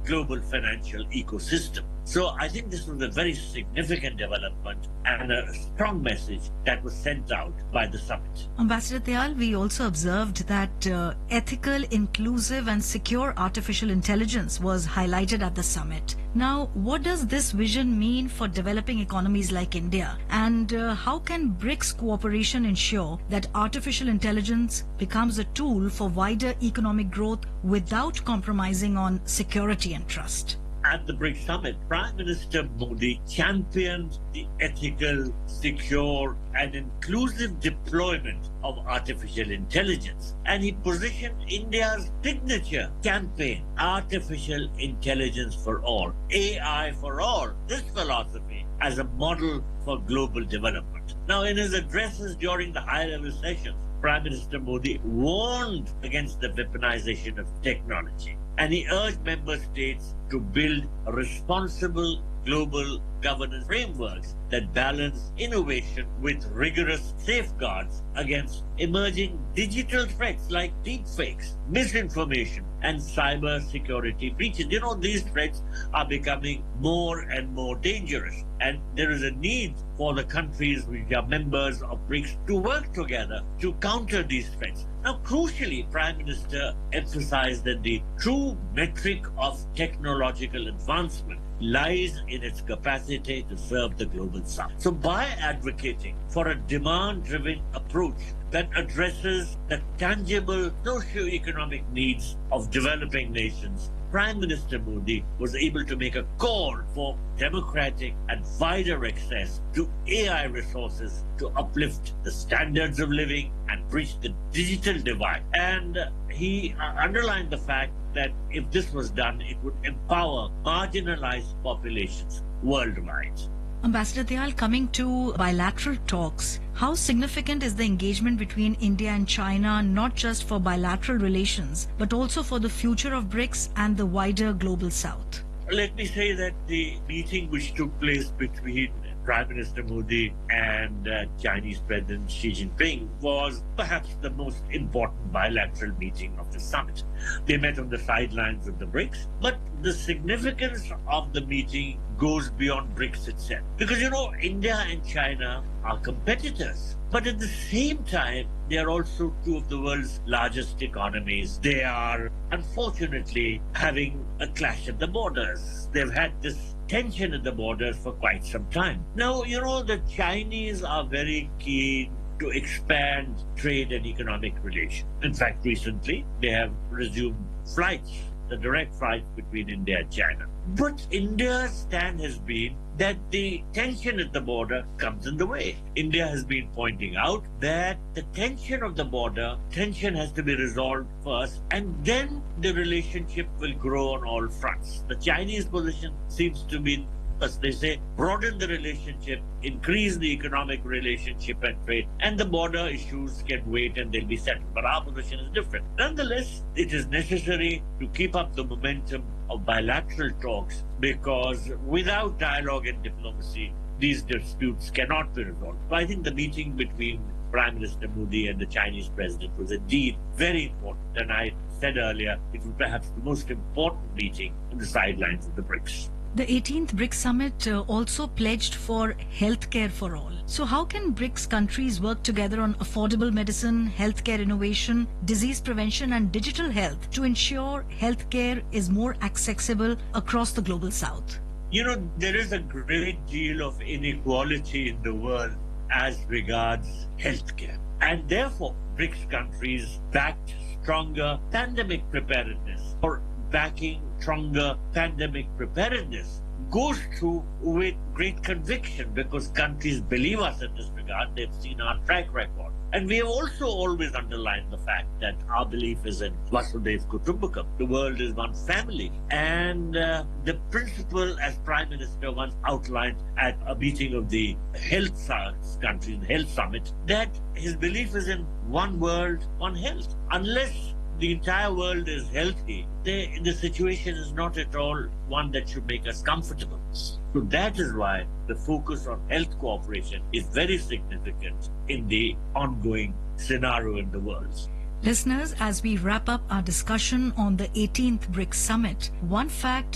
global financial ecosystem. So I think this was a very significant development and a strong message that was sent out by the summit. Ambassador Dayal, we also observed that ethical, inclusive and secure artificial intelligence was highlighted at the summit. Now, what does this vision mean for developing economies like India? And how can BRICS cooperation ensure that artificial intelligence becomes a tool for wider economic growth without compromising on security and trust? At the BRICS summit, Prime Minister Modi championed the ethical, secure and inclusive deployment of artificial intelligence. And he positioned India's signature campaign, Artificial Intelligence for All, AI for All, this philosophy as a model for global development. Now, in his addresses during the high-level sessions, Prime Minister Modi warned against the weaponization of technology. And he urged member states to build responsible global governance frameworks that balance innovation with rigorous safeguards against emerging digital threats like deepfakes, misinformation, and cyber security breaches. You know, these threats are becoming more and more dangerous, and there is a need for the countries which are members of BRICS to work together to counter these threats. Now, crucially, Prime Minister emphasized that the true metric of technological advancement lies in its capacity to serve the global south. So by advocating for a demand-driven approach that addresses the tangible socio-economic needs of developing nations, Prime Minister Modi was able to make a call for democratic and wider access to AI resources to uplift the standards of living and bridge the digital divide. And he underlined the fact that if this was done, it would empower marginalized populations worldwide. Ambassador Dayal, coming to bilateral talks, how significant is the engagement between India and China, not just for bilateral relations, but also for the future of BRICS and the wider global south? Let me say that the meeting which took place between Prime Minister Modi and Chinese President Xi Jinping was perhaps the most important bilateral meeting of the summit. They met on the sidelines of the BRICS, but the significance of the meeting goes beyond BRICS itself. Because, you know, India and China are competitors, but at the same time, they are also two of the world's largest economies. They are, unfortunately, having a clash at the borders. They've had this tension at the borders for quite some time. Now, you know, the Chinese are very keen to expand trade and economic relations. In fact, recently, they have resumed flights, the direct flights between India and China. But India's stand has been that the tension at the border comes in the way. India has been pointing out that the tension of the border, tension has to be resolved first, and then the relationship will grow on all fronts. The Chinese position seems to be, as they say, broaden the relationship, increase the economic relationship and trade, and the border issues can wait and they'll be settled. But our position is different. Nonetheless, it is necessary to keep up the momentum of bilateral talks, because without dialogue and diplomacy, these disputes cannot be resolved. So I think the meeting between Prime Minister Modi and the Chinese president was indeed very important. And I said earlier, it was perhaps the most important meeting on the sidelines of the BRICS. The 18th BRICS Summit also pledged for healthcare for all. So how can BRICS countries work together on affordable medicine, healthcare innovation, disease prevention and digital health to ensure healthcare is more accessible across the global south? You know, there is a great deal of inequality in the world as regards healthcare. And therefore, BRICS countries backed stronger pandemic preparedness, or backing stronger pandemic preparedness goes through with great conviction, because countries believe us in this regard. They've seen our track record. And we have also always underlined the fact that our belief is in Vasudhaiva Kutumbakam. The world is one family. And the principle, as Prime Minister once outlined at a meeting of the health countries, the health summit, that his belief is in one world, one health. Unless the entire world is healthy, the situation is not at all one that should make us comfortable. So that is why the focus on health cooperation is very significant in the ongoing scenario in the world. Listeners, as we wrap up our discussion on the 18th BRICS Summit, one fact